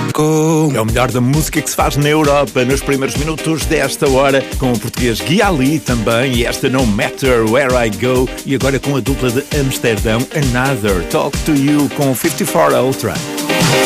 É o melhor da música que se faz na Europa nos primeiros minutos desta hora, com o português Gui Ali também, e esta No Matter Where I Go, e agora com a dupla de Amsterdão Another Talk to You com 54 Ultra.